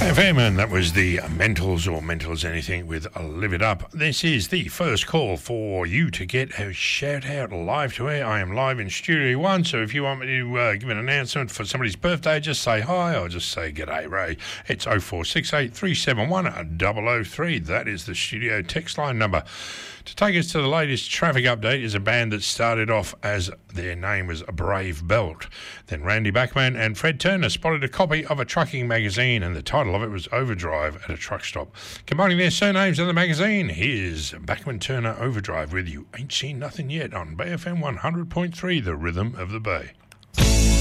FM, and that was the Mentals Anything with Live It Up. This is the first call for you to get a shout out live to air. I am live in Studio 1, so if you want me to give an announcement for somebody's birthday, just say hi or just say g'day Ray. It's 0468 371 003. That is the studio text line number. To take us to the latest traffic update is a band that started off as their name was Brave Belt. Then Randy Bachman and Fred Turner spotted a copy of a trucking magazine, and the title of it was Overdrive at a Truck Stop. Combining their surnames in the magazine, here's Bachman Turner Overdrive with You Ain't Seen Nothing Yet on BFM 100.3, the Rhythm of the Bay.